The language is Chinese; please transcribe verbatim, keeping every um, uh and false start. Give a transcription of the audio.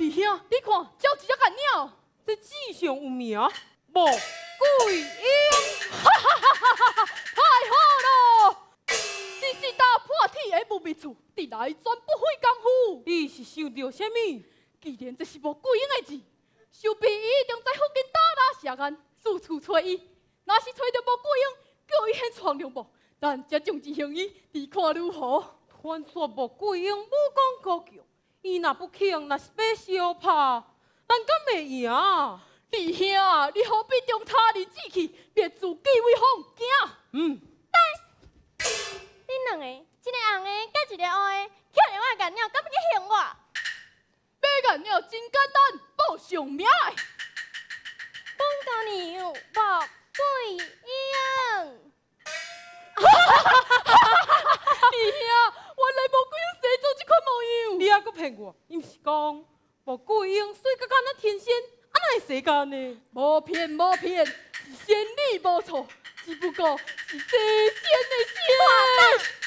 弟兄，你看，招一只干鸟， 这纸上有名，莫桂英。 哈哈哈哈哈哈！太好了！这是打破铁的木面厝，伫来全不费功夫。 你是想到什么？ 既然这是无桂英的字，想必伊一定在附近打打下眼，四处找伊。若是找到无桂英，叫伊现闯亮无？咱则将之行医，你看如何？ 传说无桂英武功高强，伊若不肯，若是被相拍，咱敢袂赢？ 弟兄，你何必中他人志气，别自己为风行？ 嗯。 恁两个，一个红的，甲一个黑的，捡另外干鸟，敢要去骗我？ 买干鸟真简单，报上名的。 本高牛木桂英。 弟兄，原来无桂英生做这款模样。 你还阁骗我？伊毋是讲无桂英水甲敢若天仙，安那会世间呢？ 无骗无骗，是仙理无错，只不过是西仙的仙。